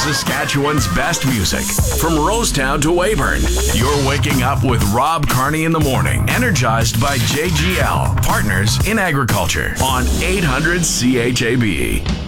Saskatchewan's best music from Rosetown to Weyburn. You're waking up with Rob Carney in the morning, energized by JGL, partners in agriculture on 800 CHAB.